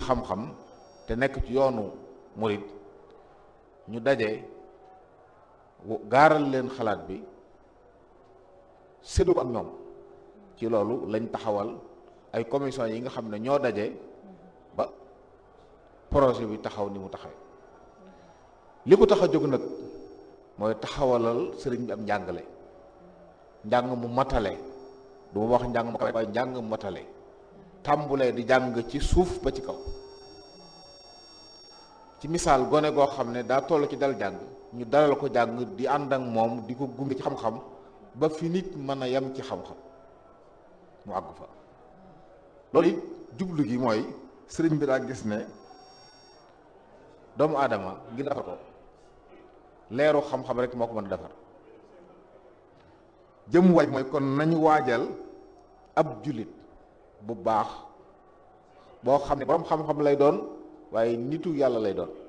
xam-xam te nekk ci yoonu murid ñu daje gaaral leen xalaat bi séddoo ko ak ñoom ci loolu lañ taxawal ay commission yi nga xam ne ñoo daje ba projet bi taxaw ni mu taxawee li ko tax a jóg nag mooy taxawalal sëriñ bi am njàngale njàng mu matale du ma wax njàng mu kawe waaye njàng mu matale tàmbulee di jàng ci suuf ba ci kaw ci misaal gone goo xam ne daa toll ci dal jàng ñu dalal ko jàng di ànd ak moom di ko gunge ci xam-xam ba fi nit mën a yem ci xam-xam mu àgg fa loolu it jublu gi mooy sëriñ bi daa gis ne doomu aadama ngir defar ko leeru xam-xam rek moo ko mën a defar jëm waaj mooy kon nañu waajal ab jullit bu baax boo xam ne borom xam-xam lay doon waaye nitu yàlla lay doon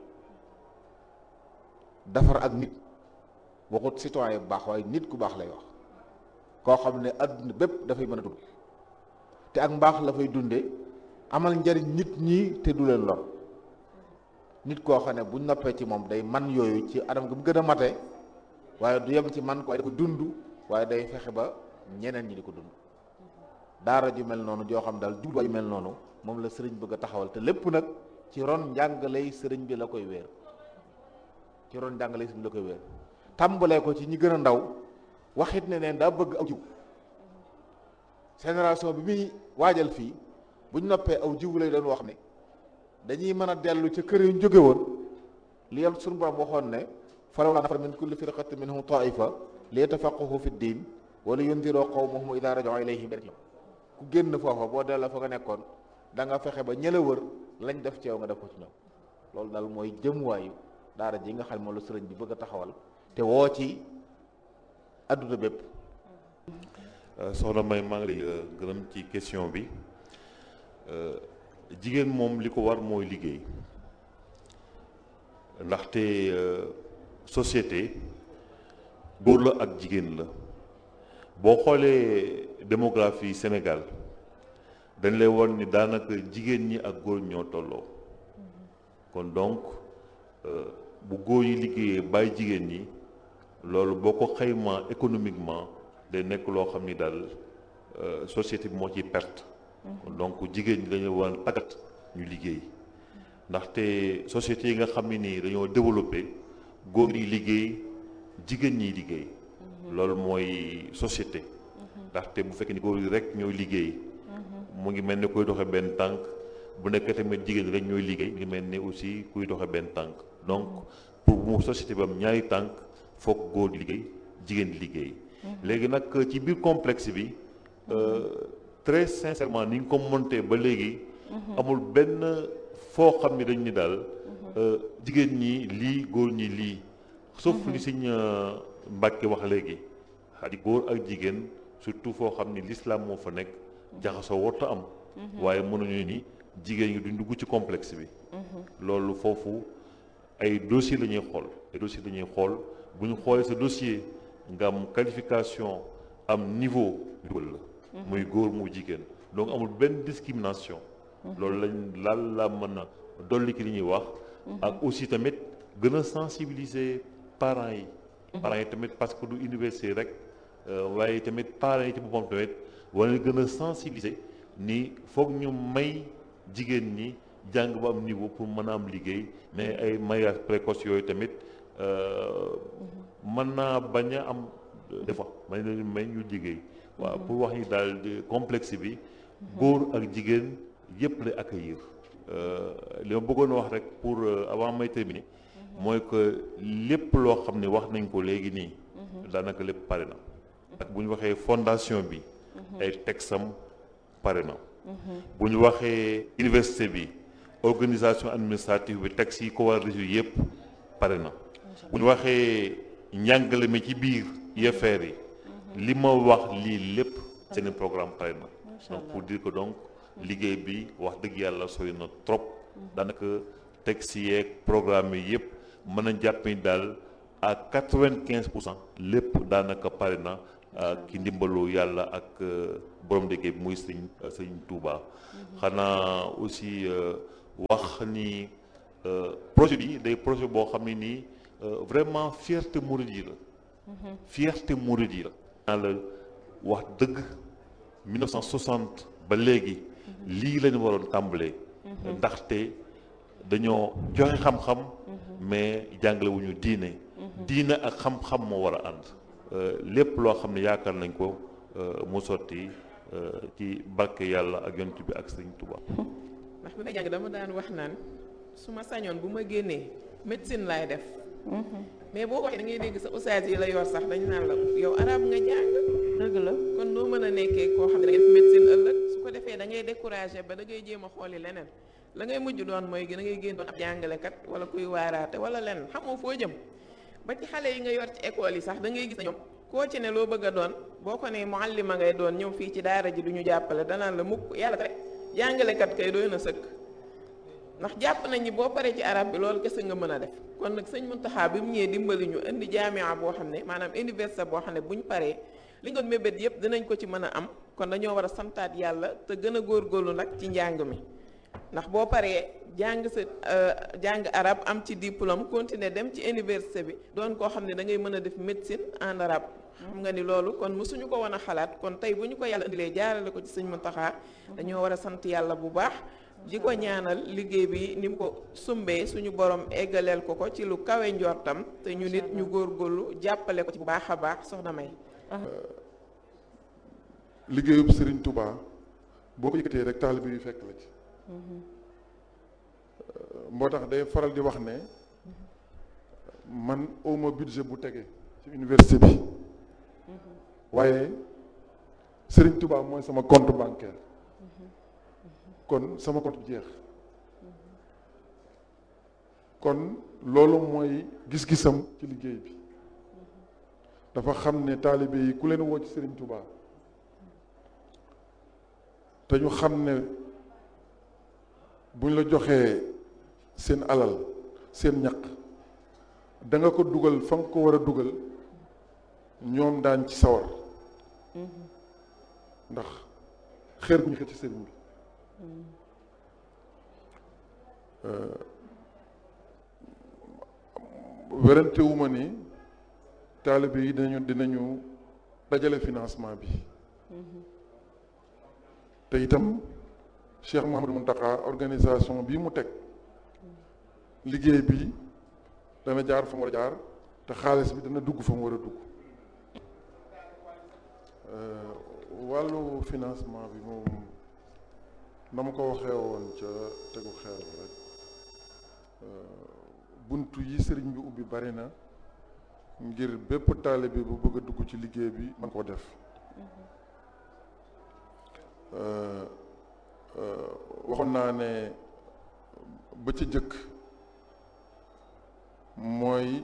defar ak nit waxut citoyen bu baax waaye nit ku baax lay wax koo xam ne adduna bépp dafay mën a dund te ak mbaax la fay dunde amal njariñ nit ñi te du leen lor nit koo xam ne buñ noppee ci moom day man yooyu ci anam gi mu gën a mate waaye du yem ci man ko waaye da ko dund waaye day fexe ba ñeneen ñi di ko dund daara ju mel noonu joo xam daal jubluwaay yu mel noonu moom la sëriñ bëgg a taxawal te lépp nag ci ron njàngaley sëriñ bi la koy wéer ci ron njàngaley sëriñ bi la koy wéer tàmbalee ko ci ñi gën a ndaw waxit ne neen daa bëgg aw jiw génération bi muy waajal fii buñ noppee aw jiw lay doon wax ne dañuy mën a dellu ca kër yu ñu jóge woon li yam suñu borom waxoon ne falawlaa nafara min kulli firqatin minhum taifa li yatafaqqahu fi ddin wa li yundiroo qawmahum idaa raja'uu ilayhim ku génn foofa boo delloo fa nga nekkoon da nga fexe ba ñëla wër lañ def ci yow nga def ko ci ñoom loolu daal mooy jëmuwaayu daara ji nga xam ne moom la sëriñ bi bëgg a taxawal te woo ci adduna bépp. soxna May maa ngi lay gërëm ci question bi jigéen moom li ko war mooy liggéey ndaxte société góor la ak jigéen la boo xoolee démographie Sénégal dañ lay won ni daanaka jigéen ñi ak góor ñoo tolloo kon donc bu góor yi liggéeyee bàyyi jigéen ñi loolu boo ko xaymaa économiquement day nekk loo xam ni daal société bi moo ciy perte. donc jigéen ñi dañu war a tàggat ñu liggéey ndaxte société yi nga xam ne nii dañoo développé góor yi liggéey jigéen ñiy liggéey. loolu mooy société. ndaxte bu fekkee ni góor yi rek ñooy liggéey. mu ngi mel ni kuy doxe benn tànk bu nekk tamit jigéen ñi rek ñooy liggéey mu ngi mel ni aussi kuy doxe benn tànk donc pour mu société bi am ñaari tànk foog góor di liggéey jigéen di liggéey. léegi nag ci biir complexe bi. très sincèrement ni nga ko monté ba léegi. amul benn foo xam ni dañ ni daal. jigéen ñi lii góor ñi lii. sauf li Sëñ Mbàkke wax léegi. xadi góor ak jigéen surtout foo xam ni l'islam moo fa nekk jaxasoo warta am. waaye mënuñu ni jigéen ñi duñ dugg ci complexe bi. loolu foofu ay dossier la ñuy xool ay dossier la ñuy xool bu ñu xoolee sa dossier nga am qualification am niveau dugal la. muy góor mu jigéen donc amul benn discrimination. loolu laal la mën a dolli ki li ñuy wax. ak aussi tamit gën a sensibiliser parents yi. parents yi tamit parce que du université rek waaye tamit parents yi ci boppam tamit war na gën a sensibiliser ni foog ñu may jigéen ñi jàng ba am niveau pour mën a am liggéey mais ay mariage précoce yooyu tamit mën naa bañ a am des fois may leen may ñu liggéey. waaw pour wax ni daal complexe bi góor ak jigéen yëpp lay accueillir li ma bëggoon wax rek pour avant may terminer mooy que lépp loo xam ne wax nañ ko léegi nii daanaka lépp pare na ak bu ñu waxee fondation bi ay texam pare na bu ñu waxee université bi organisation administrative bi texte yi ko war a résoudre yëpp pare na bu ñu waxee njàngale mi ci biir UFR yi li ma wax lii lépp seen programme pare na donc pour dire que donc liggéey bi wax dëgg yàlla sori na trop daanaka texte yeeg programme yi yëpp mën a jàpp ni daal à 95% lépp daanaka pare na ki ndimbalu yàlla ak borom liggéey bi muy sëñ Touba. xanaa aussi wax ni projet bi day projet boo xam ne nii vraiment fierté mouride yi la. fierté mouride yi la. naa la wax dëgg 1960 ba léegi lii lañu waroon tàmbalee. ndaxte dañoo joxe xam-xam mais jàngale wuñu diine. diine ak xam-xam moo war a ànd. lépp loo xam ne yaakaar nañ ko mu sotti ci barke yàlla ak yonent bi ak Sëriñ Tuubaa. ndax bi may jàng dama daan wax naan su ma sañoon bu ma génnee médecine laay def. mais boo waxee da ngay dégg sa ustaas yi la yor sax dañu naan la yow arab nga jàng. dëgg la kon noo mën a nekkee koo xam ne da ngay def médecine ëllëg su ko defee da ngay découragé ba da ngay jéem a xooli leneen la ngay mujj doon mooy da ngay génn doon ab jàngalekat wala kuy waaraate wala leneen xamoo foo jëm. ba ci xale yi nga yor ci école yi sax da ngay gis ne ñoom koo ci ne loo bëgg a doon boo ko ne muallima ngay doon ñëw fii ci daara ji du ñu jàppale danaan la mukk yàlla rek jàngalekat kay doy na sëkk ndax jàpp nañ ni boo paree ci arab bi loolu kese nga mën a def kon nag sëñ Muntaxa bi mu ñëwee dimbali ñu indi jaamia boo xam ne maanaam université boo xam ne buñ paree li nga doon mébét yëpp dinañ ko ci mën a am kon dañoo war a santaat yàlla te gën a góorgóorlu nag ci njàng mi ndax boo paree jàng sa jàng arab am ci diplôme continuer dem ci université bi doon koo xam ne da ngay mën a def médecine en arabe xam nga ni loolu kon mësuñu ko woon a xalaat kon tey bu ñu ko yàlla indilee jaarale ko ci sëñ Muntaxa dañoo war a sant yàlla bu baax di ko ñaanal liggéey bi ni mu ko sumbee suñu borom eggaleel ko ko ci lu kawe njortam te ñu nit ñu góorgóorlu jàppale ko ci bu baax a baax soxna May. liggéeyub Serigne Touba boo ko yëkkatee rek taalibe yu fekk la ci. moo tax day faral di wax ne man awma budget bu tege ci université bi waaye Serigne Touba mooy sama compte bancaire kon sama compte jeex kon loolu mooy gis-gisam ci liggéey bi dafa xam ne taalibe yi ku leen woo ci Serigne Touba te ñu xam ne buñ la joxee seen alal seen ñaq da nga ko dugal fa nga ko war a dugal ñoom daañ ci sawar ndax xeer bu ñu xëcc ci sëriñ bi werante wu ma ni taalibe yi dinañu dajale financement bi te itam Cheikh Mouhamadou Mountakha organisation bii mu teg liggéey bi dana jaar fa mu war a jaar te xaalis bi dana dugg fa mu war a dugg wàllu financement bi moom na ma ko waxee woon ca tegu xeer rek buntu yi sëriñ bi ubbi bari na ngir bépp taalibe bu bëgg a dugg ci liggéey bi man koo def waxoon naa ne ba ca jëkk mooy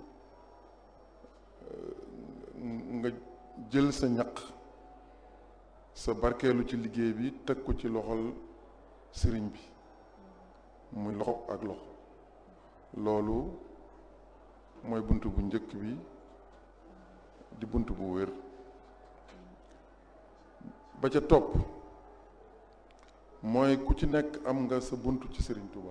nga jël sa ñaq sa barkeelu ci liggéey bi teg ko ci loxol sëriñ bi muy loxo ak loxo loolu mooy bunt bu njëkk bi di bunt bu wér ba ca topp mooy ku ci nekk am nga sa bunt ci Serigne Touba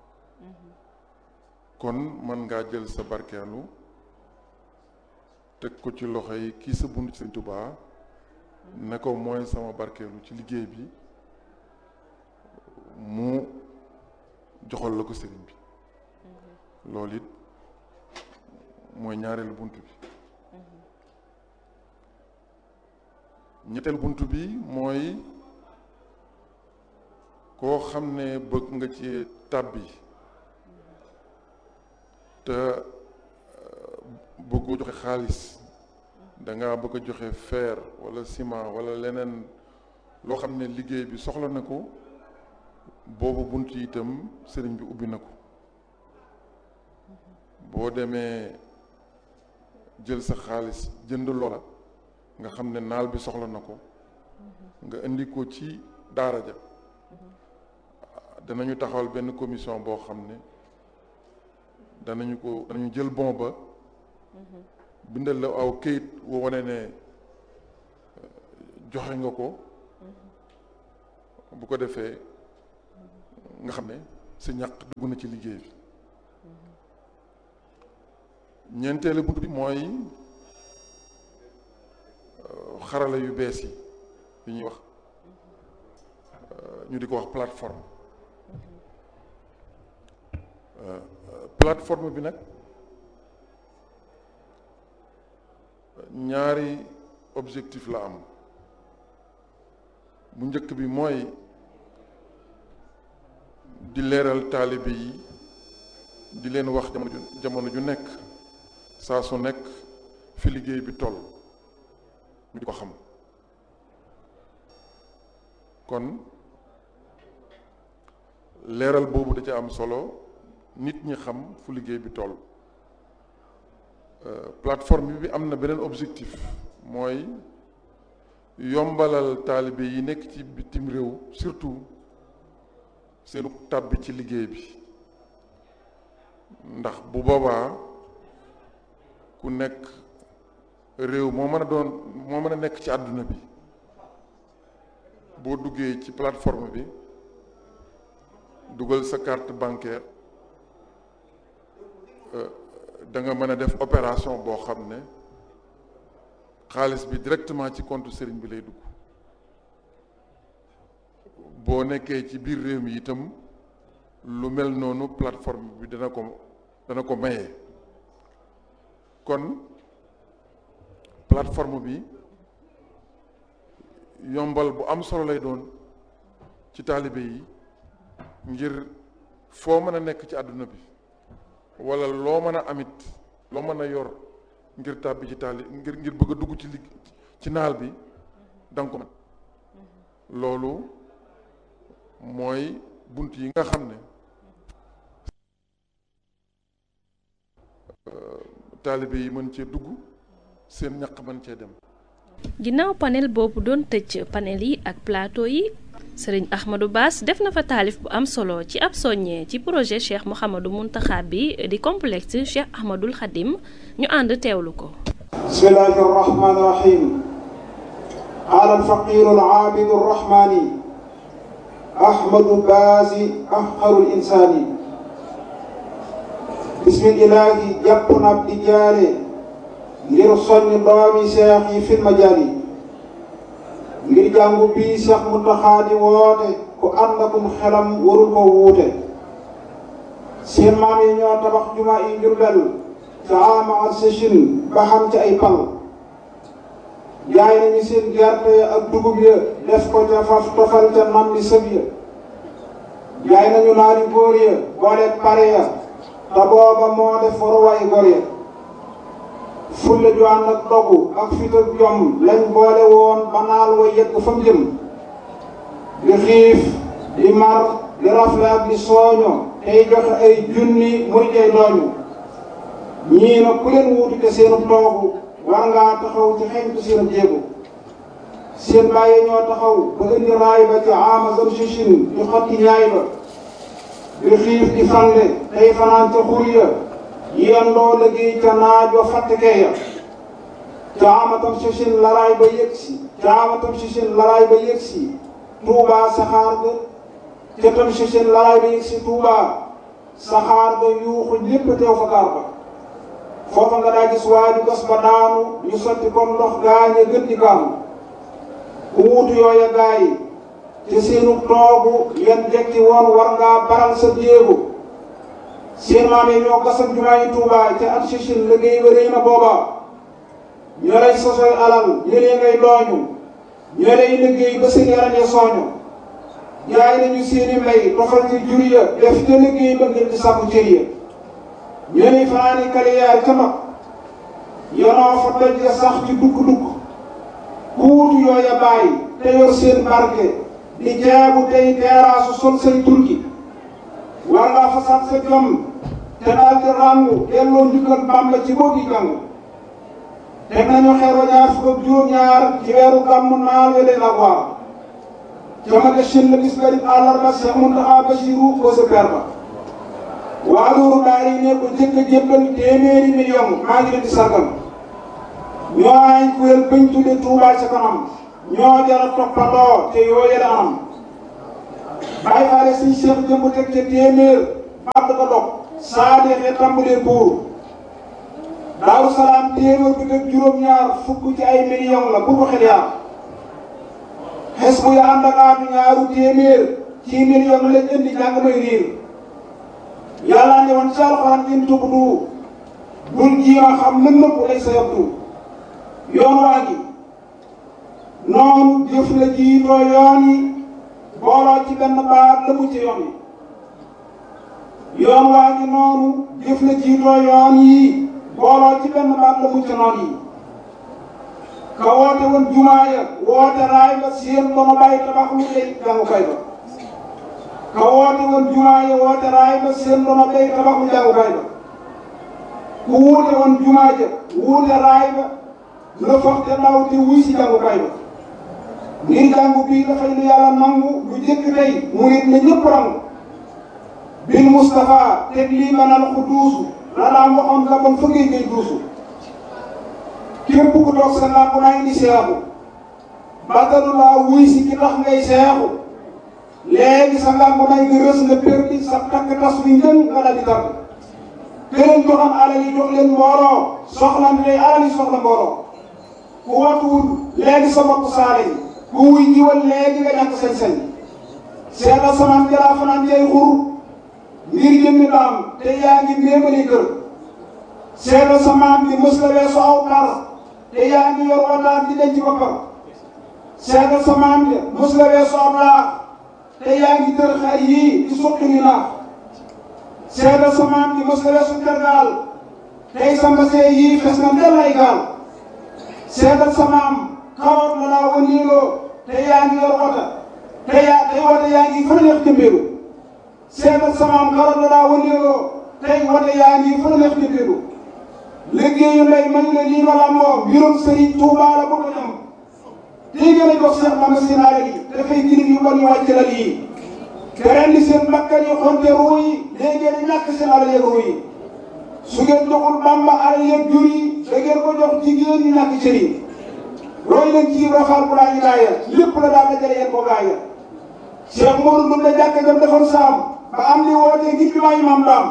kon mën ngaa jël sa barkeelu teg ko ci loxo yi kii sa bunt ci Serigne Touba ne ko mooy sama barkeelu ci liggéey bi mu joxal la ko Serigne bi loolu it mooy ñaareelu bunt bi ñetteel bunt bi mooy koo xam ne bëgg nga ci tàbbi te bëggoo joxe xaalis dangaa bëgg a joxe fer wala ciment wala leneen loo xam ne liggéey bi soxla na ko boobu bunt yi itam sëriñ bi ubbi na ko boo demee jël sa xaalis jënd loola nga xam ne naal bi soxla na ko nga indi ko ci daara ja danañu taxawal benn commission boo xam ne danañu jël bon ba bindal la aw këyit woo wane ne joxe nga ko bu ko defee nga xam ne sa ñaq dugg na ci liggéey bi. ñeenteelu bunt bi mooy xarala yu bees yi ñuy wax ñu di ko wax plateforme. Plateforme bi nag ñaari objectif la am. bu njëkk bi mooy di leeral taalibe yi di leen wax jamono ju nekk saa su nekk fi liggéey bi toll ñu di ko xam. kon leeral boobu da ca am solo nit ñi xam fu liggéey bi toll. Plateforme bi am na beneen objectif mooy yombalal taalibe yi nekk ci bitim réew surtout seenu tàbbi ci liggéey bi, ndax bu boobaa ku nekk réew moo mën a nekk ci àdduna bi boo duggee ci plateforme bi dugal sa carte bancaire da nga mën a def opération boo xam ne xaalis bi directement ci compte sëriñ bi lay dugg. boo nekkee ci biir réew mi itam lu mel noonu plateforme bi dana ko maye. kon plateforme bi yombal bu am solo lay doon ci taalibe yi ngir foo mën a nekk ci àdduna bi wala loo mën a amit loo mën a yor ngir tàbbi ci ngir bëgg a dugg ci naal bi danga ko mën. loolu mooy bunt yi nga xam ne taalibe yi mën cee dugg seen ñaq mën cee dem. ginnaaw panel boobu doon tëj panel yi ak plateau yi sëriñ Ahmadou Bass def na fa taalif bu am solo ci ab soññee ci projet Cheikh Mouhamadou Mountakha bi di complexe Cheikh Ahmadoul Khadim ñu ànd teewlu ko. bismillahi rahmani rahim. qaala alfaqiru alaabidu arrahmani Ahmadou Bass afqarul insaani. bismillahi jàpp na ab di jaare ngir soññ doomi seex yi fil majaali ngir jàngu bii Cheikh Mountakha di woote ku ànd akum xelam warul ko wuute. seen maam yi ñoo tabax jumaa yi Jurbel ca ama ak sëchin ba xam ci ay pal. jaay nañu seen gerte ak dugub ya def ko ca faf tofal ca nam di sëb ya. jaay nañu naari góor ya boole pare ya te booba moo def waruwaay góor ya. fulla ju ànd ak dogu ak fit ak jom lañ boole woon ba naal wa yegg fa mu jëm. di xiif di mar di rafle ak di sooño tey joxe ay junni muy tey dooñu. ñii nag ku leen wuutu te seenu toogu war ngaa taxaw ci xeñtu seenu jéego. seen bàyyi ñoo taxaw ba indi raay ba ci ama zam sichin di xotti ñaay ba. di xiif di fande tey fanaan ca xur ya yendoo liggéey ca naaj wa fàttekee ya. caamatam sichin laraay ba yëgsi caamatam sichin laraay ba yëgsi Tuubaa saxaar ga ca tam sichin laraay ba yëgsi Tuubaa saxaar ga yuuxu ñépp teew fa gaar ba. foofa nga daa gis waaju gas ba daanu ñu sotti comme ndox gaañe gën di kaanu. ku wuutu yooya gaa yi te seenu toogu yan jekki woon war ngaa baral sa jéego. seen maam yi ñoo gasam jumaa yi Tuubaa ca at sichin liggéey ba réy na booba. ñoo lay sosoy alal ñëlee ngay dooñu ñoo lay liggéey ba seen yaram ya sooñu. jaay nañu seeni mbay tofal ci jur ya def ca liggéey ba ngir di sàkku cër ya. ñoo lay fanaani kaliyaar ca mag yonoo fa doj ya sax ci dukk-dukk. ku wutu yooya bàyyi te yor seen barke di jaabu tey teeraasu sol say turki. war ngaa fasaat sa jom te daal di ràngu delloo njukkal Bàmba ci boo gi jàng. teg nañu xeer wa ñaar fukk ak juróom-ñaar ci weeru gàmmu naal wele la waar. jamage shin la bis garib àllarba Cheikh Mountakha Bassirou ko sa per ba. waa loolu daal yi ne ko jëkk a jébbal téeméeri million maa ngi leen di sargal. ñoo ay kuréel bañ tudde Touba ca kanam ñoo jara toppandoo te yooye la anam. bàyyi faale suñ Cheikh jëmb teg ca téeméer bàtt ko dog saa deexee tàmbalee buur Daaru Salaam téeméer bi teg juróom-ñaar fukk ci ay million la bu ko xel yaa xes bu ya ànd ak aatu ñaaru téeméer ci million lañ indi jàng may riir yàlla ne woon ci alxuraan in tubdu bul jiima xam lën nëpp lay sa yabdu yoon waa gi noonu jëf la jiitoo yoon yi booloo ci benn baat la mu ci yoon yi yoon waa gi noonu jëf la jiitoo yoon yi booloo ci benn baat la mu ci noon yi ka woote woon jumaa ya woote raay ba seen dono bàyyi tabax lu lay jàngukaay ba ka woote woon jumaa ya woote raay ba seen dono bàyyi tabax lu jàngukaay ba ku wuute woon jumaa ja wuute raay ba la foog te ndaw te wuy si jàngukaay ba ngir jàngu bii dafay lu yàlla nangu lu jëkk tey mu nit na ñëpp rangu bil Moustapha teg lii manal ku duusu la daan waxoon la bon fëggee ngay duusu képp ku toog sa làmp naa indi seexu batalu laa wuy si ki tax ngay seexu léegi sa làmp naa nga rës nga perdi sa takk tas wi njën nga daal di tàgg te leen joxam alal yi jox leen mbooloo soxlante tey alal yi soxla mbooloo ku watuwul léegi sa bopp saale yi ku wuy jiwal léegi nga ñàkk sañ-sañ seetal samaan jalaa fanaan jay xur ngir jëmmi daam te yaa ngi méemali kër seetal samaan bi mës la weesu aw par te yaa ngi yor wataat di denc boppam seetal samaan bi mës la weesu aw laax te yaa ngi tër xar yii di suqi ni naax seetal samaan bi mës la weesu tergaal tey sa mbasee yii fes na ndel ay gaal seetal samaam kawoot la laa wëndeeloo te yaa ngi yor wota tey wota yaa ngi fa neex jëmbeelu seetal samaam kawoot la laa wëndeeloo tey wota yaa ngi fa neex jëmbeelu liggéeyu lay man la lii ma làmboo mbirum Serigne Touba la bëgg a ñam tey gën a jox Cheikh Bamba seen alal yi dafay girim yu bon yu wàcc la lii te rendi seen bakkan yi xonte ruu yi léegi ngeen ñàkk seen alal yeeg ruu yi su ngeen joxul Bamba alal yeeg jur yi da ngeen ko jox jigéen ñi ñàkk cër yi roy leen ci rafaal bu laa ñu laaya lépp la daal dajale yéen ko gaaya Cheikh Modou mën na jàkk jam defoon saam ba am li wootee ngir bi maa imaam daam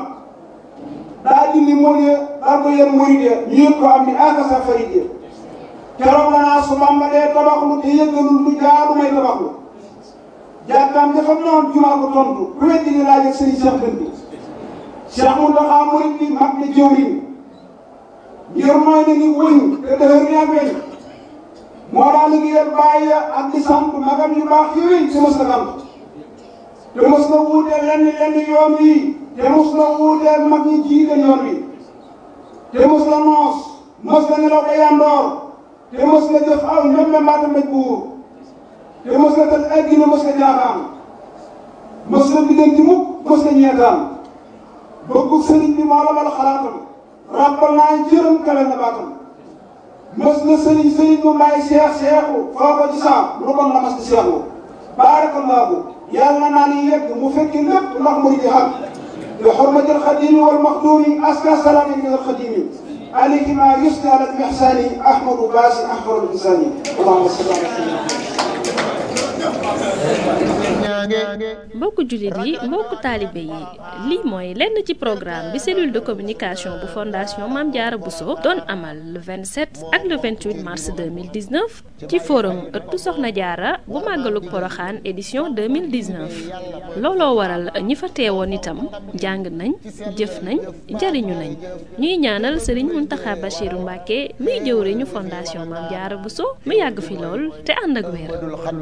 daa dindi mool ya daal ko yéen murid ya ñu yëg ko am ni akasa farid ya keroog la naa su Bamba dee tabaxlu te yëggalul lu jaadu may tabaxlu jàkkaam dafa noon jumaa ko tontu ku weddi ni laaj ak sëriñ Cheikh Dënd bi Cheikh Mountakha murid bi mag ne jëwriñ ngir mooy na ni wëñ te dëhër ni ak weñ moo daa liggéeyal bàyyi ya ak di sant magam yu baax yooyu te mos na sant te mos na wuuteel lenn yoon wi te mos na wuuteel mag ñi jiite yoon wi te mos na noos mos na nelaw ba yandoor te mos na jëf aw ñoom mbaata mbéj buur te mos na tëj ay gine mos na jaaxaan mos na diggante mukk mos na ñeetaan bëggu sëriñ bi moo la mal xalaatam ràbbal naa jërëm kale na baatam mos na sëriñ mu may seexu foo ko ci saam lu bon la mas di seexu baarakallaahu yàlla naa ni yegg mu fekki lépp ndax mu di xam bi xurmatil xadimi wal maxdumi aska salaami min al xadimi alayhi ma yusni ala al ihsani ahmadu baasi ahmadul insani allahumma salli ala mbokku jullit yi mbokku taalibe yi lii mooy lenn ci programme bi cellule de communication bu fondation Mame Diarra Bousso doon amal le 27 ak le 28 mars 2019 ci forum ëttu Soxna Diarra bu màggalug Poroxaan édition 2019 looloo waral ñi fa teewoon itam jàng nañ jëf nañ jariñu nañ ñuy ñaanal Serigne Mountakha Bachirou Mbacké muy jëwriñu fondation Mame Diarra Bousso mu yàgg fi lool te ànd ak wér.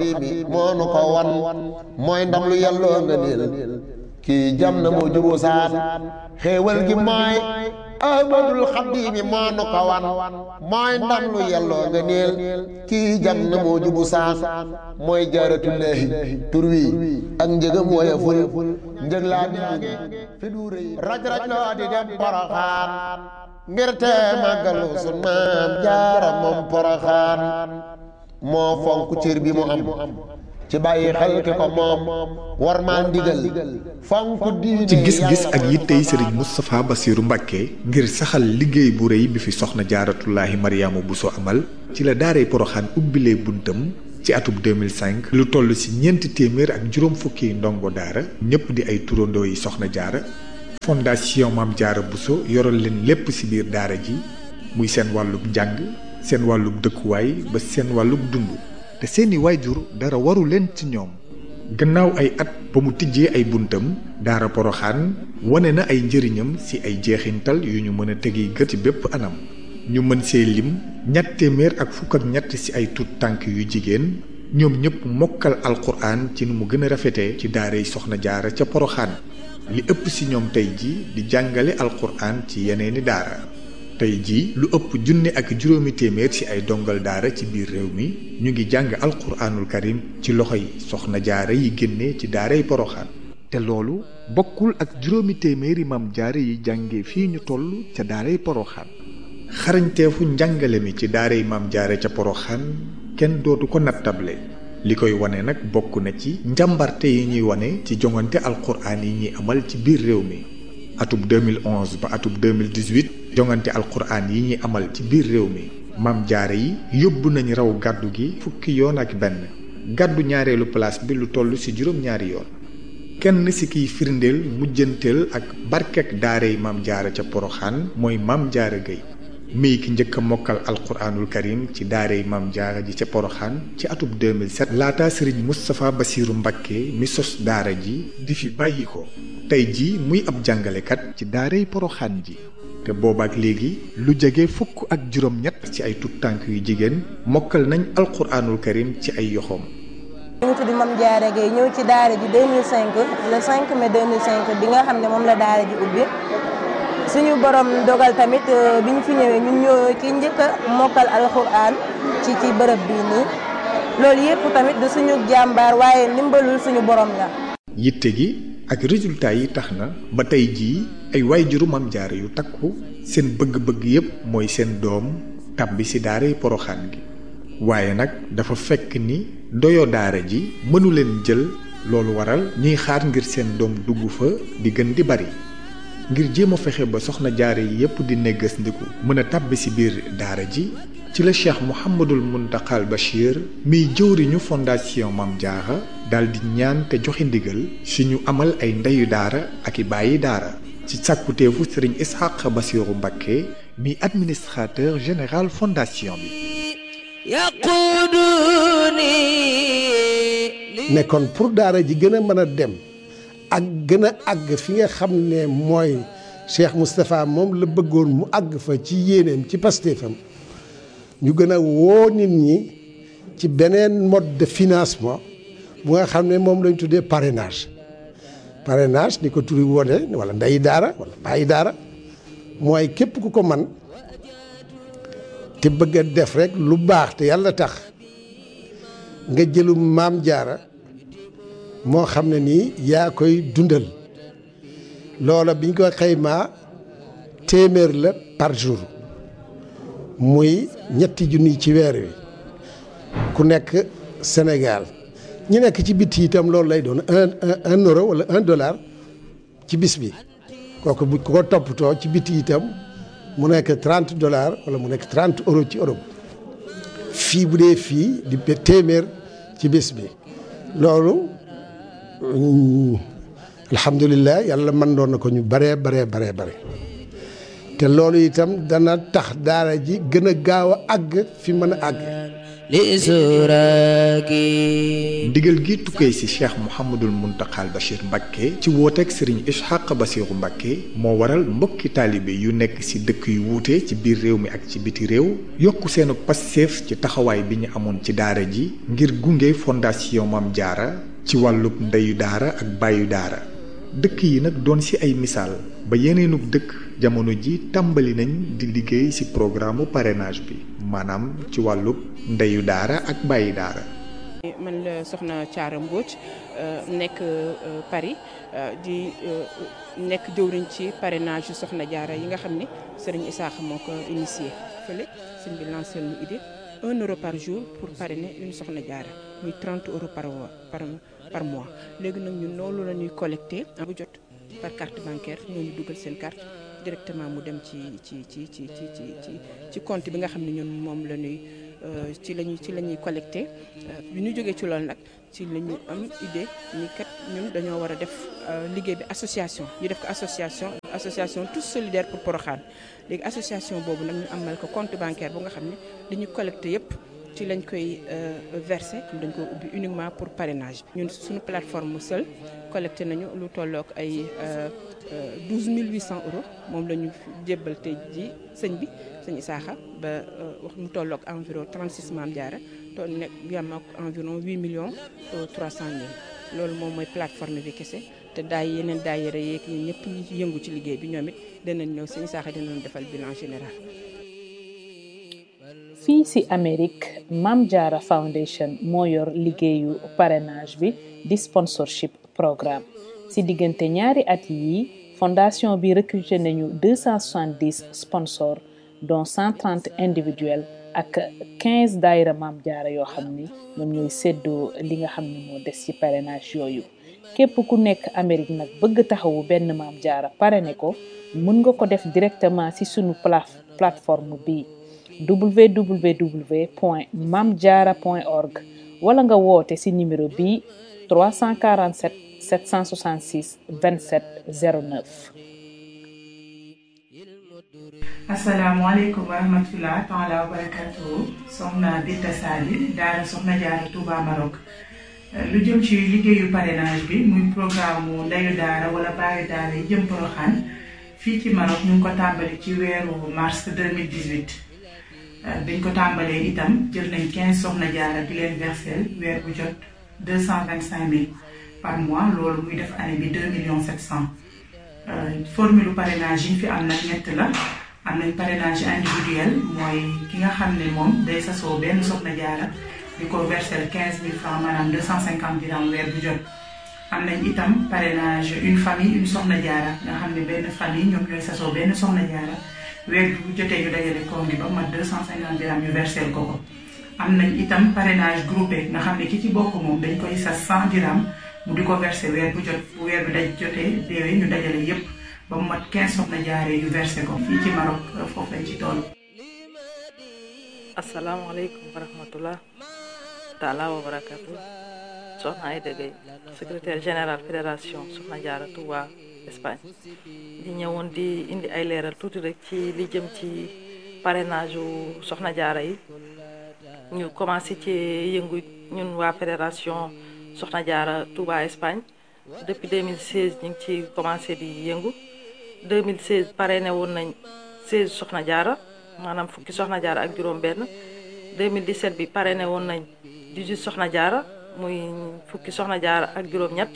mooy ndam lu yàlloo nga niil kii jam na moo juboo saan xéewal gi mooy ahmadul xadimi moo nu ko wan mooy ndam lu yàlloo nga niil kii jam na moo jubu saan mooy jaaratullaahi tur wi ak njëgam woya ful njëg laa dinge fi du rëy raj-raj loo di dem Poroxaan ngir te màggalu sun Maam Jaara moom Poroxaan moo fonk cër bi mu am ci bàyyi xel ki ko moom war maa ndigal fonk diine ci gis-gis ak yittey Serigne Moustapha Bassirou Mbacké ngir saxal liggéey bu rëy bi fi soxna Jaaratullaahi Mariama Bousso amal ci la daaray Poroxaan ubbilee buntam ci atub 2005 lu toll ci 400 ak juróom fukki ndongo daara ñëpp di ay turandoo yi soxna jaara fondation Maam Jaara Bousso yoral leen lépp ci biir daara ji muy seen wàllub njàng seen wàllub dëkkuwaay ba seen wàllub dund te seeni waajur dara waru leen ci ñoom gannaaw ay at ba mu tijjee ay buntam daara Poroxaan wane na ay njëriñam ci ay jeexintal yu ñu mën a tegi gët ci bépp anam ñu mën see lim 253 ci ay tut tànk yu jigéen ñoom ñëpp mokkal alquran ci nu mu gën a rafetee ci daaray soxna jaara ca Poroxaan li ëpp ci ñoom tey ji di jàngale alquran ci yeneeni daara tey ji lu ëpp 1,500 ci ay dongal daara ci biir réew mi ñu ngi jàng alquranul karim ci loxoy soxna jaara yi génne ci daaray Poroxaan te loolu bokkul ak 200 maam jaara yi jànge fii ñu toll ca daaray Poroxaan xarañteefu njàngale mi ci daaray maam jaara ca Poroxaan kenn dootu ko nattable li koy wane nag bokk na ci njàmbarte yi ñuy wane ci jongante alquran yi ñuy amal ci biir réew mi atub 2011 ba atub 2018 jongante alquran yi ñuy amal ci biir réew mi maam jaara yi yóbbu nañ raw gàddu gi fukki yoon ak benn gàddu ñaareelu place bi lu toll ci juróom-ñaari yoon kenn ci kiy firndeel mujjanteel ak barkek daaray maam jaara ca Poroxaan mooy maam jaara Gueye mii ki njëkk a mokkal alquranul karim ci daaray maam jaara ji ca Poroxaan ci atub 2007 laata sëriñ Moustapha Bassirou Mbacké mi sos daara ji di fi bàyyi ko tey ji muy ab jàngalekat ci daaray Poroxaan ji te boobaak léegi lu jege fukk ak juróom-ñett ci ay tut tànk yu jigéen mokkal nañ alquranul karim ci ay yoxoom ñu ngi tudd Mame Diarra Gueye ñëw ci daara ji 2005 le 5 mai 2005 bi nga xam ne moom la daara ji ubbi suñu borom dogal tamit bi ñu fi ñëwee ñun ñoo ki njëkk a mokkal alxuraan ci bërëb bii nii loolu yëpp tamit du suñu jàmbaar waaye ndimbalul suñu borom la. yitte gi ak résultat yi tax na ba tey jii ay waajuru Mame Diarra yu takku seen bëgg-bëgg yépp mooy seen doom tàbbi ci daaray Poroxaan gi waaye nag dafa fekk ni doyo daara ji mënu leen jël loolu waral ñuy xaar ngir seen doom dugg fa di gën di bari ngir jéem a fexe ba soxna jaara yi yépp di neggas ndiku mën a tàbbi ci biir daara ji ci la Cheikh Mouhamadul Muntaxal Bachir miy jëwriñu fondation Mame Diarra daldi ñaan te joxe ndigal suñu amal ay ndeyu daara ak i bàyyi daara ci sàkkuteefu Sëriñ Ishaq Bassirou Mbacké mi administrateur général fondation bi ne kon pour daara ji gën a mën a dem ak gën a àgg fi nga xam ne mooy Cheikh Moustapha moom la bëggoon mu àgg fa ci yéeneem ci pastéefam ñu gën a woo nit ñi ci beneen mode de financement bu nga xam ne moom lañ tuddee parrainage ni ko turi wone wala ndeyi daara wala bàyyi daara mooy képp ku ko man te bëgg a def rek lu baax te yàlla tax nga jëlu Maam Jaara moo xam ne nii yaa koy dundal loola biñ ko xaymaa téeméer la par jour muy 3 junni ci weer wi ku nekk Sénégal ñi nekk ci biti itam loolu lay doon un euro wala $1 ci bis bi kooku bu ko toppatoo ci biti itam mu nekk $30 wala mu nekk 30 euros ci Europe fii bu dee fii di téeméer ci bis bi loolu alhamdulilah yàlla mën doon na ko ñu bare te loolu itam dana tax daara ji gën a gaaw a àgg fi mën a àgg. ndigal gi tukkee ci Cheikh Mouhamadul Muntaxal Bachir Mbacké ci wooteeg Serigne Ishaq Bassirou Mbacké moo waral mbokki taalibe yu nekk ci dëkk yu wuute ci biir réew mi ak ci biti réew yokku seenu passeef ci taxawaay bi ñu amoon ci daara ji ngir gunge fondation Mame Diarra ci wàllub ndeyu daara ak bàyyu daara dëkk yi nag doon ci ay misaal ba yeneenug dëkk jamono ji tàmbali nañ di liggéey ci programme parrainage bi maanaam ci wàllub ndeyu daara ak bàyyi daara. man la soxna Thiara Mbodj nekk Paris di nekk jëwriñ ci parrainage yu soxna Diarra yi nga xam ni Serigne Issakha moo ko initié fële sëñ bi lancé lu idée €1 par jour pour parrainer une soxna Diarra muy €30 par mois léegi nag ñun loolu la ñuy collecté bu jot par carte bancaire ñooñu dugal seen carte directement mu dem ci compte bi nga xam ne ñun moom la ñuy ci la ñuy collecté bi ñu jógee ci loolu nag ci la ñu am idée ni kat ñun dañoo war a def liggéey bi association ñu def ko association tous solidaires pour Porokhane léegi association boobu nag ñu amal ko compte bancaire bu nga xam ne li ñu collecté yëpp ci lañ koy versé dañ ko ubbi uniquement pour parrainage ñun suñu plateforme seul collecté nañu lu tollook ay 12 800 euros moom la ñu jébbal tey ji sëñ Isaaxa ba wax mu tollook environ 36 Maam Jaara to nekk yam ak environ 8 millions 300 mille loolu moom mooy plateforme bi kese te yeneen daayira yeeg ñun ñëpp ñi yëngu ci liggéey bi ñoom it danañ ñëw sëñ Isaaxa dinañ defal bilan général. fii ci Amérique Maam Jaara Foundation moo yor liggéeyu parrainage bi di sponsorship programme ci diggante ñaari at yi fondation bi recruté nañu 270 sponsors dont 130 individuels ak 15 daayira Maam Jaara yoo xam ni ñoom ñooy séddoo li nga xam ne moo des ci parrainage yooyu képp ku nekk Amérique nag bëgg taxawu benn Maam Jaara parrainé ko mën nga ko def directement ci sunu plateforme bi www.mamdiara.org wala nga woote ci numéro bi 347 766 27 09. asalaamaaleykum wa rahmatulah taala wa barakatuhu soxna Binta Sali daara Soxna Jaara Touba Maroc lu jëm ci liggéeyu parrainage bi muy programme mu ndeyu daara wala baayu daara yi jëm Porokhane fii ci Maroc ñu ngi ko tàmbali ci weeru mars 2018 biñ ko tàmbalee itam jël nañ 15 Soxna Jaara di leen versel weer bu jot 225 000 par mois loolu muy def année bi 2 700 000 formule parrainage yi fi am nag ñett la am nañ parrainage individuel mooy ki nga xam ne moom day sasoo benn Soxna Jaara di ko versel 15 000 francs maanaam 250 dirham weer bu jot am nañ itam parrainage une famille une Soxna Jaara nga xam ne benn famille ñoom ñooy sasoo benn Soxna Jaara weer bu jotee ñu dajale koom bi ba mat 250 dirham ñu versel ko am nañ itam parrainage groupé nga xam ne ki ci bokk moom dañ koy sas 100 dirham mu di ko versé weer bu jot bu weer bi daj jotee deewee ñu dajale yépp ba mu mat 15 Soxna Jaara yu versé ko fii ci Maroc foofu lañ ci toll. asalaamaaleykum wa rahmatullah taala wa barakatu soxna Aïda Gueye secrétaire général fédération Soxna Jaara Touba Espagne di ñëwoon di indi ay leeral tuuti rek ci li jëm ci parrainage u Soxna Jaara yi ñu commencé ci yëngu ñun waa fédération Soxna Jaara Touba Espagne depuis 2016 ñu ngi ci commencé di yëngu 2016 parrainé woon nañ 16 Soxna Jaara maanaam fukki Soxna Jaara ak juróom benn 2017 bi parrainé woon nañ 18 Soxna Jaara muy fukki Soxna Jaara ak juróom ñett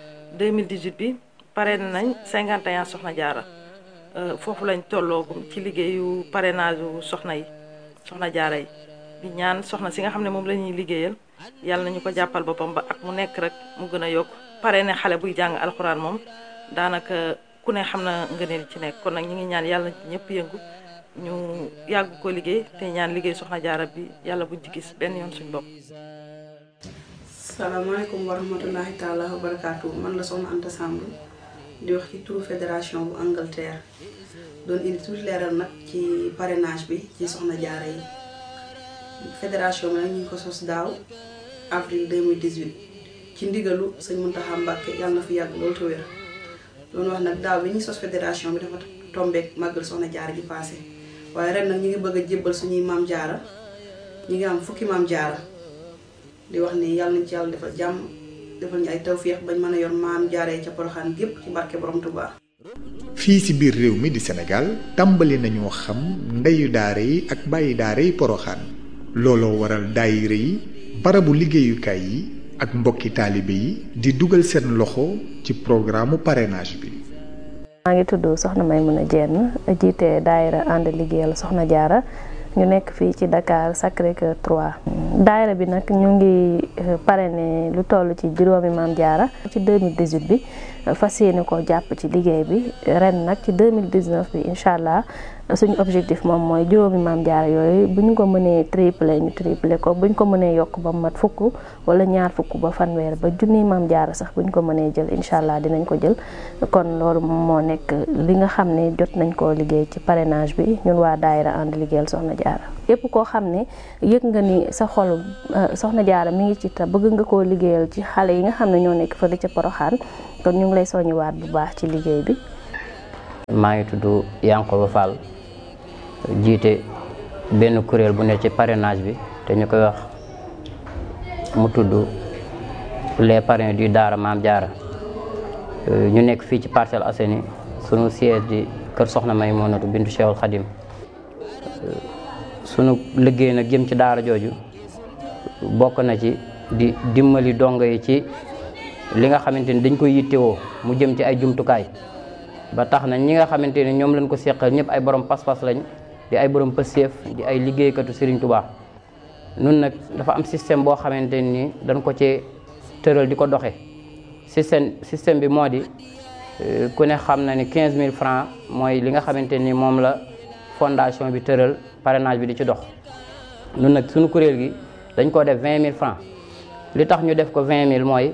2018 bi parrainé nañ 51 Soxna Jaara foofu lañ tolloogum ci liggéeyu parrainage u Soxna Jaara yi di ñaan soxna si nga xam ne moom la ñuy liggéeyal yàlla nañu ko jàppal boppam ba ak mu nekk rek mu gën a yokk parrainé xale buy jàng alxuraan moom daanaka ku ne xam na ngëneel ci nekk kon nag ñu ngi ñaan yàlla ci ñëpp yëngu ñu yàgg ko liggéey te ñaan liggéey Soxna Jaara bi yàlla buñ ci gis benn yoon suñ bopp. salaamaaleykum wa rahmatullahi taala wa barakaatu man la soxna Anta Samb di wax ci turu fédération bu Angleterre doon indi tuuti leeral nag ci parrainage bi ci Soxna Jaara yi fédération bi nag ñu ngi ko sos daaw avril 2018 ci ndigalu sëñ Muntaxa Mbàkke yàlla na fi yàgg loolu te wér doon wax nag daaw bi ñuy sos fédération bi dafa tombeek màggal Soxna Jaara ji passé waaye ren nag ñu ngi bëgg a jébbal suñuy Maam Jaara ñu ngi am fukki Maam Jaara di wax ni yàlla nañ ci yàlla defal jàmm defal ñu ay tawféex bañ mën a yor Maam Jaara yi ca Porokhane gépp ci barke Borom Tuubaa. fii ci biir réew mi di Sénégal tàmbali nañoo xam ndeyu daara yi ak bàyyi daara yi Porokhane looloo waral daayira yi barabu liggéeyukaay yi ak mbokki taalibe yi di dugal seen loxo ci programme parrainage bi. maa ngi tudd Soxna Maymuna Jenn jiite daayira ànd liggéeyal Soxna Jaara ñu nekk fii ci Dakar Sacré-Cœur 3 daayira bi nag ñu ngi parrainé lu toll ci juróomi Maam Jaara ci 2018 bi fas yéene ko jàpp ci liggéey bi ren nag ci 2019 bi incha allah suñu objectif moom mooy juróomi Maam Jaara yooyu bu ñu ko mënee tripler ñu tripler ko bu ñu ko mënee yokk ba mat fukk wala ñaar fukk ba fanweer ba junniy Maam Jaara sax bu ñu ko mënee jël incha allah dinañ ko jël kon loolu moo nekk li nga xam ne jot nañ koo liggéey ci parrainage bi ñun waa daayira ànd liggéeyal Soxna Jaara képp koo xam ne yëg nga ni sa xolu soxna Jaara mi ngi ci te bëgg nga koo liggéeyal ci xale yi nga xam ne ñoo nekk fële ca Poroxaan kon ñu ngi lay soññiwaat bu baax ci liggéey bi. maa ngi tudd Yankoba Fall jiite benn kuréel bu ne ci parrainage bi te ñu koy wax mu tudd les parrains du Daara Maam Jaara ñu nekk fii ci Parcelles Assainies sunu siège di kër Soxna Maymunatu bintu Cheikhul Khadim sunu liggéey nag jëm ci daara jooju bokk na ci di dimbali dongo yi ci li nga xamante ni dañ koy yittewoo mu jëm ci ay jumtukaay ba tax na ñi nga xamante ni ñoom lañ ko seqal ñëpp ay borom pas-pas lañ di ay borom pëseef di ay liggéeykatu Serigne Touba. nun nag dafa am système boo xamante ni dañ ko ci tëral di ko doxe système bi moo di ku ne xam na ni 15000 francs mooy li nga xamante ni moom la fondation bi tëral parrainage bi di ci dox. nun nag suñu kuréel gi dañ ko def 20000 francs li tax ñu def ko 20000 mooy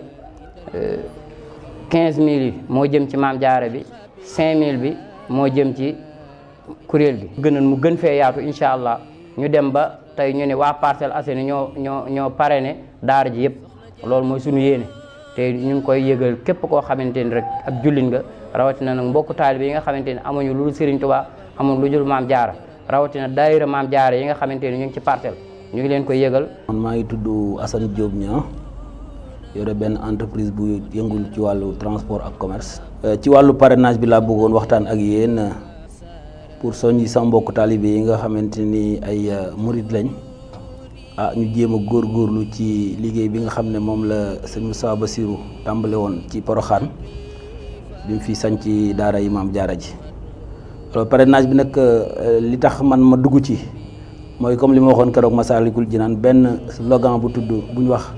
15000 yi moo jëm ci Maam Jaara bi 5000 bi moo jëm ci kuréel gi. gënoon mu gën fee yaatu incha allah ñu dem ba tey ñu ne waa Parcelles Assainies ñoo parrainé daara ji yëpp loolu mooy suñu yéene te ñu ngi koy yëgal képp koo xamante ni rek ab jullit nga rawatina nag mbokku taalibe yi nga xamante ni amuñu lu dul Serigne Touba amuñu lu dul Maam Jaara rawatina daayira Maam Jaara yi nga xamante ni ñu ngi ci parcelle ñu ngi leen koy yëgal. man maa ngi tudd Assane Diop Niang yore benn entreprise bu yëngul ci wàllu transport ak commerce. ci wàllu parrainage bi laa bëggoon waxtaan ak yéen pour soññi sa mbokku taalibe yi nga xamante ni ay murid lañ ñu jéem a góorgóorlu ci liggéey bi nga xam ne moom la sëñ Moussa Bassirou tàmbale woon ci Poroxaan bi mu fi sañ ci daara yi Maam Jaara ji. alors parrainage bi nag li tax man ma dugg ci mooy comme li ma waxoon keroog Massalikul Jinaan benn slogan bu tudd bu ñu wax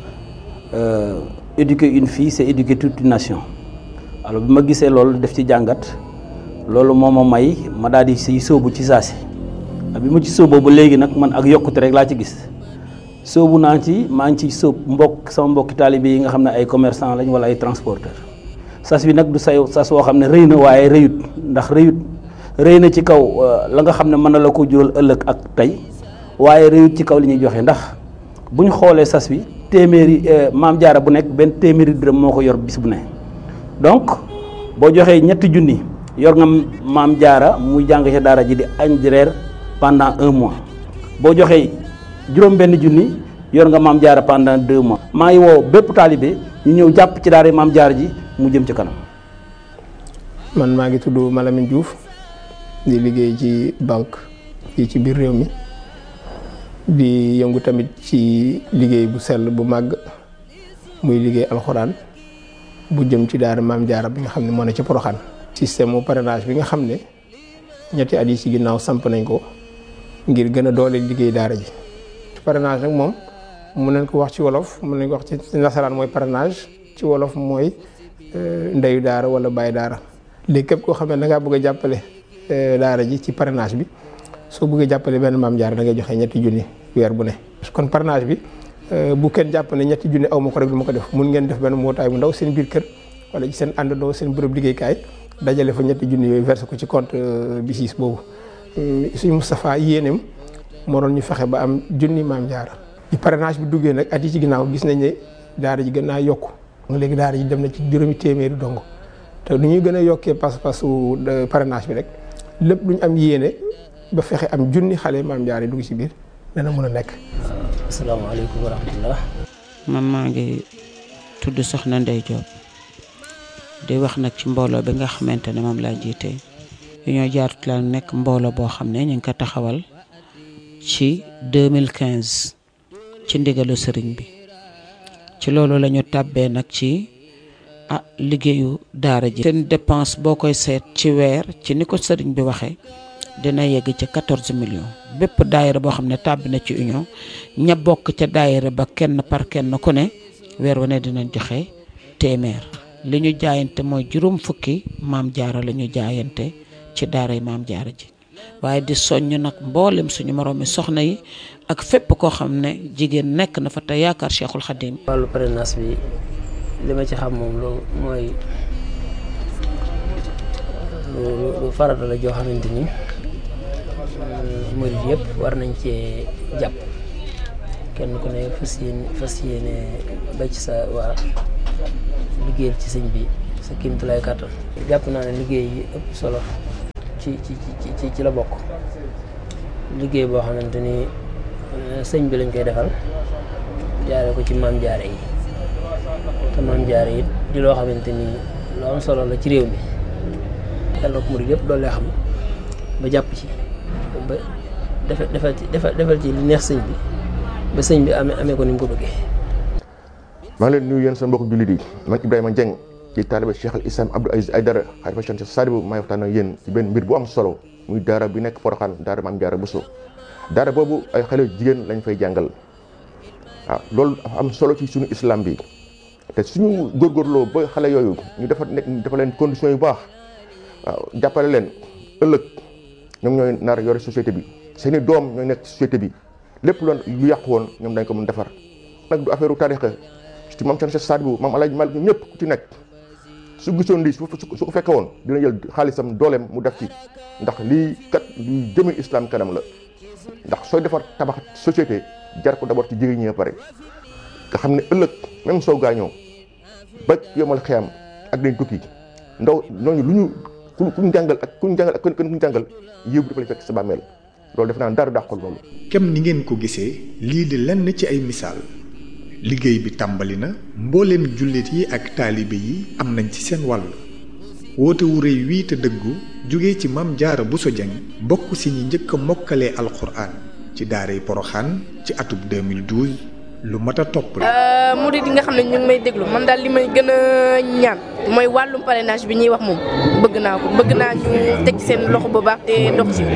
éduquer une fille c'est éduquer toute une nation. alors bi ma gisee loolu def ci jàngat loolu moo ma may ma daal di siy sóobu ci saasi bi ma ci sóoboo ba léegi nag man ak yokkute rek laa ci gis sóobu naa ci maa ngi ci sóob sama mbokki taalibe yi nga xam ne ay commerçant lañ wala ay transporteur sas bi nag du sas woo xam ne rëy na waaye rëyut ndax rëy na ci kaw la nga xam ne mën na la ko jural ëllëg ak tey waaye rëyut ci kaw li ñuy joxe ndax bu ñu xoolee sas bi téeméeri Maam Jaara bu nekk benn téeméeri dërëm moo ko yor bis bu ne donc boo joxee 3 junni yor nga Maam Jaara muy jàng ci daara ji di añ di reer pendant 1 mois boo joxee juróom-benn junni yor nga Maam Jaara pendant 2 mois. maa ngi woo bépp taalibe ñu ñëw jàpp ci daara Maam Jaara ji mu jëm ci kanam. man maa ngi tudd Malamine Diouf di liggéey ci banque fii ci biir réew mi di yëngu tamit ci liggéey bu sell bu màgg muy liggéey alxuraan bu jëm ci daara Maam Jaara bi nga xam ne moo ne ci Poroxaan. système mu parrainage bi nga xam ne ñetti at yi ci ginnaaw samp nañ ko ngir gën a doole liggéey daara ji. parrainage nag moom mun nañ ko wax ci wolof mun nañ ko wax ci nasaraan mooy parrainage ci wolof mooy ndeyu daara wala bàyyi daara. léegi képp koo xam ne da ngaa bëgg a jàppale daara ji ci parrainage bi soo bëggee jàppale benn Maam Jaara da ngay joxe 3 junni weer bu ne. kon parrainage bi bu kenn jàpp ne 3 junni aw ma ko rek du ma ko def mun ngeen def benn mbootaay bu ndaw seen biir kër wala ci seen àndandoo seen bërëb liggéeykaay dajale fa 3 junni yooyu versé ko ci compte BICIS boobu. suñu Moustapha yéeneem moo doon ñu fexe ba am junni Maam Jaara. ci parrainage bi duggee nag at yi ci ginnaaw gis nañ ne daara ji gën naa yokku léegi daara ji dem na ci juróomi téeméeri dongo te nu ñuy gën a yokkee pas-pasu parrainage bi rek lépp lu ñu am yéene ba fexe am junni xale Maam Jaara yi dugg ci biir dana mën a nekk. asalaamaaleykum wa rahmatullah. man maa ngi tudd Soxna Ndey Diop di wax nag ci mbooloo bi nga xamante ne moom laa jiite Union Jaaratu la nekk mbooloo boo xam ne ñu ngi ko taxawal ci 2015 ci ndigalu sëriñ bi ci loolu la ñu tàbbee nag ci liggéeyu daara ji. seen dépense boo koy seet ci weer ci ni ko sëriñ bi waxee dina yegg ci 14 millions bépp daayira boo xam ne tàbbi na ci union ña bokk ca daayira ba kenn par kenn ku ne weer wu ne dinañ joxe téeméer. li ñu jaayante mooy 50 Maam Jaara la ñu jaayante ci daara yi Maam Jaara ji waaye di soññ nag mboolem suñu moroomi soxna yi ak fépp koo xam ne jigéen nekk na fa te yaakaar Cheikhul Khadim. wàllu parrainage bi li ma ci xam moom lu mooy lu farata la joo xamante ni murid yëpp war nañ cee jàpp kenn ku ne fas yéene ba ci sa waa liggéeyal ci sëñ bi sa kéemtulaay kàttan. jàpp naa ne liggéey yi ëpp solo ci la bokk liggéey boo xamante ni sëñ bi lañ koy defal jaare ko ci maam jaare yi te maam jaare yi di loo xamante ni lu am solo la ci réew mi yàlla ko murid yëpp doole xam ba jàpp ci ba defal ci li neex sëñ bi ba sëñ bi amee ko ni mu ko bëggee. maa ngi leen nuyu yéen sa mbokku jullit yi man Ibrahima Dieng ci taalibe Cheikh al Islam Abdou Aziz Aïdara xalifa Cheikh Sadibou may waxtaan ak yéen ci benn mbir bu am solo muy daara bi nekk Porokhane daara Maam Jaara Bousso daara boobu ay xale jigéen lañ fay jàngal waaw loolu dafa am solo ci suñu islam bi te suñu góorgóorloo ba xale yooyu ñu dafa leen conditions yu baax waaw jàppale leen ëllëg ñoom ñooy nar yore société bi seeni doom ñooy nekk société bi lépp lu yàqu woon ñoom dañ ko mën defar nag du affaire u tarixa ci maam Cheikh Sadibou maam Alaaji Malik ñëpp ku ci nekk su gisoon lii su ko fekke woon dina jël xaalisam dooleem mu def ci ndax lii kat luy jëmee islam kanam la ndax sooy defar tabax société jar ko d'abord ci jigéen ñi pare nga xam ne ëllëg même soo gaañoo ba yomal xiyam ak dañ tukki ndaw ñooñu lu ñu kuñ jàngal ak kuñ jàngal yëw bi dafa lay fekk sa bàmmeel loolu def naa dara dàqul loolu. kem ni ngeen ko gisee lii di lenn ci ay misaal liggéey bi tàmbali na mbooleem jullit yi ak taalibe yi am nañ ci seen wàll woote wu rëy wii te dëggu jóge ci Maam Jaara Bousso Dieng bokk si ñi njëkk a mokkalee alxuraan ci daaray Porokhane ci atub 2012 lu mat a topp la. murid yi nga xam ne ñu ngi may déglu man daal li may gën a ñaan mooy wàllum parrainage bi ñuy wax moom bëgg naa ñu teg seen loxo bu baax te dox ci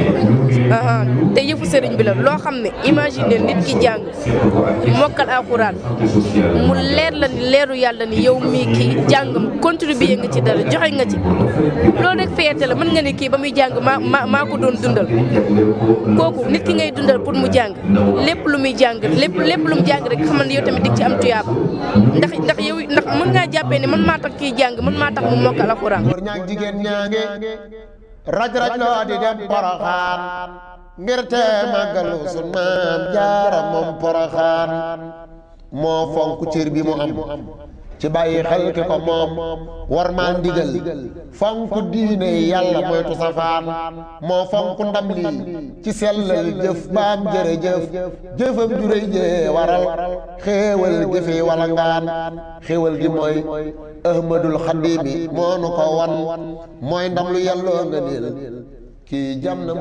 te yëfu sëriñ bi la loo xam ne imagine nit ki jàng mokkal alxuraan mu leer la ni leeru yàlla ni yow mii kii jàngam contribuer nga ci dara joxe nga ci loolu rek fierté la mën nga ne kii ba muy jàng maa ko doon dundal kooku nit ki ngay dundal pour mu jàng lépp lu muy jàng lépp lu mu jàng rek xamal ne yow tamit dig ci am tuyaaba ndax mën ngaa jàppee ne man maa tax kii jàng man maa tax mu mokkal alxuraan. góor ñaag jigéen ñaange raj loo di dem Porokhane ngir te màggalu sun Maam Jaara moom Porokhane moo fonk cër bi mu am ci bàyyi xel ki ko moom war maa ndigal fonk diine yàlla moytu safaan moo fonk ndam lii ci sellal jëf baam jërëjëf jëfam juréy jee waral xéewal jëfi wala ngaan xéewal gi mooy ahmadul xadimi moo nu ko wan mooy ndam lu yàlloo nga niil kii jam na